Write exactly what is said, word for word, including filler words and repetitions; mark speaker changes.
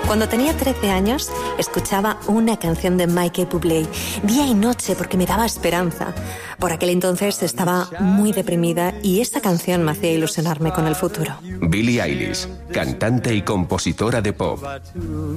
Speaker 1: Cuando tenía trece años, escuchaba una canción de Michael Bublé, día y noche, porque me daba esperanza. Por aquel entonces estaba muy deprimida y esta canción me hacía ilusionarme con el futuro.
Speaker 2: Billie Eilish, cantante y compositora de pop.